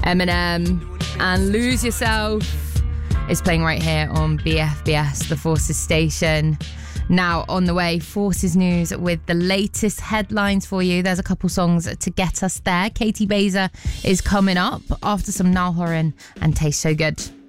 Eminem and Lose Yourself is playing right here on BFBS, the Forces station. Now, on the way, Forces News with the latest headlines for you. There's a couple songs to get us there. Katie Baser is coming up after some Niall Horan and Taste So Good.